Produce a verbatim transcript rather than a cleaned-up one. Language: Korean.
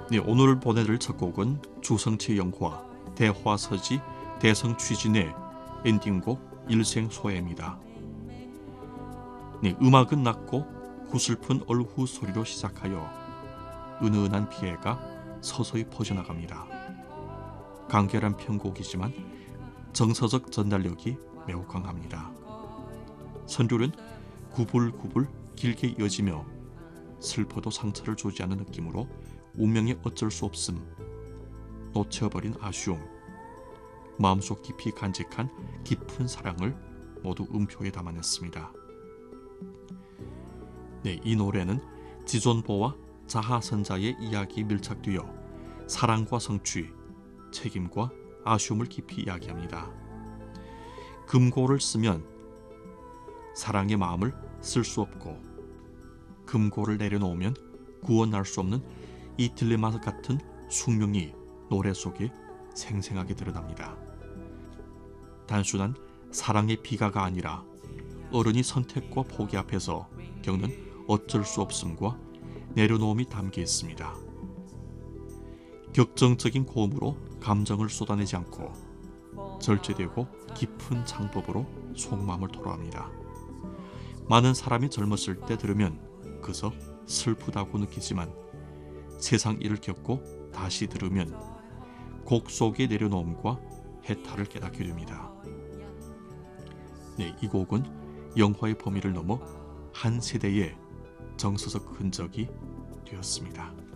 네, 오늘 보내드릴 첫 곡은 주성치 영화 대화서지 대성취진의 엔딩곡 일생소해입니다. 네, 음악은 낮고 구슬픈 얼후 소리로 시작하여 은은한 비애가 서서히 퍼져나갑니다. 간결한 편곡이지만 정서적 전달력이 매우 강합니다. 선율은 구불구불 길게 이어지며 슬퍼도 상처를 주지 않는 느낌으로 운명의 어쩔 수 없음, 놓쳐버린 아쉬움, 마음속 깊이 간직한 깊은 사랑을 모두 음표에 담아냈습니다. 네, 이 노래는 지존보와 자하선자의 이야기에 밀착되어 사랑과 성취, 책임과 아쉬움을 깊이 이야기합니다. 금고를 쓰면 사랑의 마음을 쓸 수 없고 금고를 내려놓으면 구원할 수 없는 이 딜레마 같은 숙명이 노래 속에 생생하게 드러납니다. 단순한 사랑의 비가가 아니라 어른이 선택과 포기 앞에서 겪는 어쩔 수 없음과 내려놓음이 담겨 있습니다. 격정적인 고음으로 감정을 쏟아내지 않고 절제되고 깊은 창법으로 속마음을 토로합니다. 많은 사람이 젊었을 때 들으면 그저 슬프다고 느끼지만 세상 일을 겪고 다시 들으면 곡 속의 내려놓음과 해탈을 깨닫게 됩니다. 네, 이 곡은 영화의 범위를 넘어 한 세대의 정서적 흔적이 되었습니다.